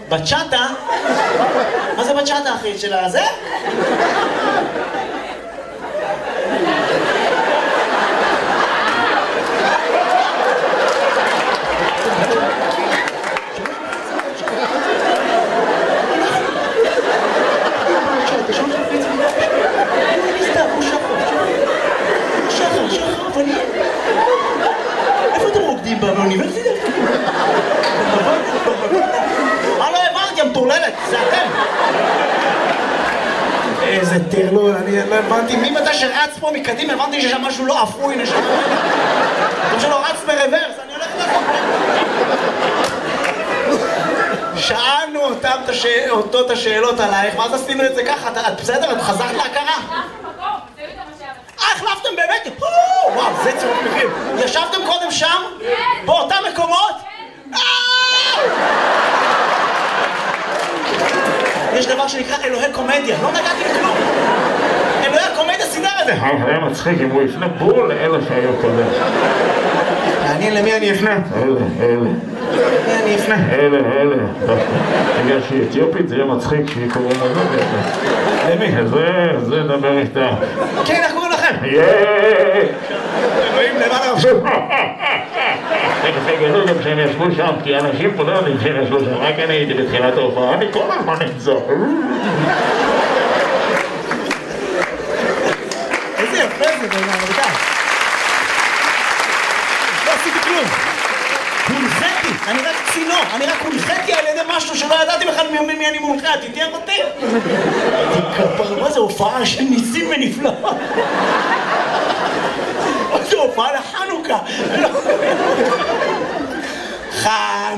בצ'אטה? מה זה בצ'אטה, אחי? של הזה? איפה אתם רוקדים באוניברסיטה? לא הבנתי, המטורללת, זה אתם. איזה טרלול, אני לא הבנתי. מי מתי שרץ פה מקדימה, הבנתי שיש שם משהו לא אפוי, נשמע. כמו שלא רץ ברוורס, אני הולך לפה. שאלנו אותו את השאלות עלייך, ואז עשינו את זה ככה. את בסדר? את חזרת להכרה? החלפתם באמת? וואו, זה צירוף מקרים. ישבתם קודם שם? באותם מקומות? יש דבר שנקרא אלוהי קומדיה, לא נגעתי בכלום. אלוהי הקומדיה סידר את זה. היה מצחיק אם הוא יפנה בול לאלה שהיו קודם. מעניין למי אני אפנה? אלה. למי אני אפנה? אלה. בגלל שהיא אתיופית זה יהיה מצחיק שהיא קוראים לזה. למי? זה נדבר איתה. כן, איך קוראים לכם? אלוהים למעלה רבשו. תכף יגלו גם שהם ישבו שם, כי אנשים פה לא יודעים שהם ישבו שם, רק אני הייתי בתחילת ההופעה, אני כל הזמן נמצא. איזה יפה זה בעניין, רבותיי. לא עשיתי כלום. הונחתי, אני רק צינור, אני רק הונחתי על ידי משהו שלא ידעתי בכלל מי אני מונחה, תתייך אותי. תכפר, מה זה הופעה של ניסים ונפלאות? מה זה הופעה לחנוכה?